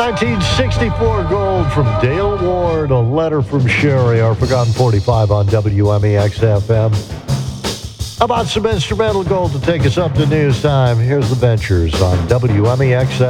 1964 gold from Dale Ward, A Letter from Sherry, our Forgotten 45 on WMEX-FM. How about some instrumental gold to take us up to news time? Here's the Ventures on WMEX-FM.